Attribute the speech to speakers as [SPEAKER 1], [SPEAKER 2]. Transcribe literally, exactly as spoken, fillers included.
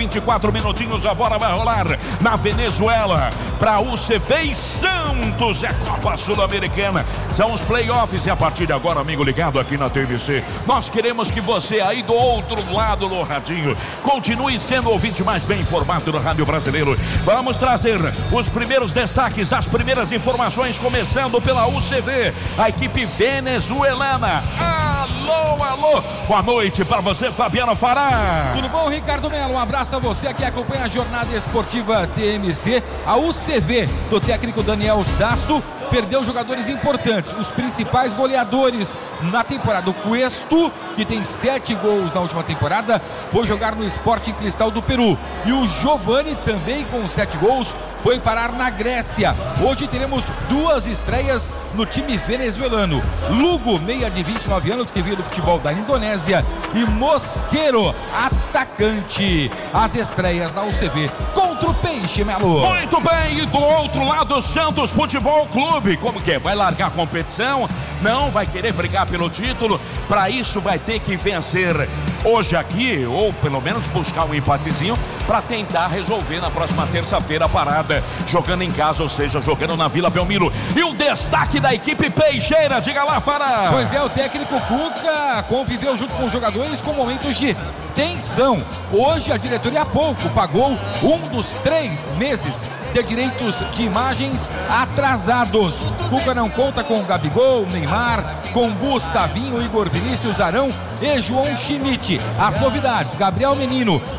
[SPEAKER 1] vinte e quatro minutinhos, a bola vai rolar na Venezuela para U C V e Santos. É Copa Sul-Americana, são os playoffs e a partir de agora, amigo ligado aqui na T V C, nós queremos que você aí do outro lado do radinho continue sendo o ouvinte mais bem informado do rádio brasileiro. Vamos trazer os primeiros destaques, as primeiras informações, começando pela U C V, a equipe venezuelana. Alô, alô, boa noite para você, Fabiano Fará.
[SPEAKER 2] Tudo bom, Ricardo Melo? Um abraço a você que acompanha a jornada esportiva T M C. A U C V do técnico Daniel Sasso perdeu jogadores importantes, os principais goleadores na temporada. O Cuesto, que tem sete gols na última temporada, foi jogar no Sporting Cristal do Peru. E o Giovani, também com sete gols, foi parar na Grécia. Hoje teremos duas estreias no time venezuelano. Lugo, meia de vinte e nove anos, que veio do futebol da Indonésia, e Mosqueiro, atacante. As estreias na U C V contra o Peixe, Melo.
[SPEAKER 1] Muito bem, e do outro lado, Santos Futebol Clube. Como que é? Vai largar a competição? Não, vai querer brigar pelo título. Para isso vai ter que vencer hoje aqui, ou pelo menos buscar um empatezinho para tentar resolver na próxima terça-feira a parada, jogando em casa, ou seja, jogando na Vila Belmiro. E o destaque da equipe peixeira, diga lá, Fará.
[SPEAKER 2] Pois é, o técnico Cuca conviveu junto com os jogadores com momentos de tensão. Hoje a diretoria há pouco pagou um dos três meses de direitos de imagens atrasados. Cuca não conta com Gabigol, Neymar, com Gustavinho, Igor Vinícius, Arão e João Schmidt. As novidades: Gabriel Menino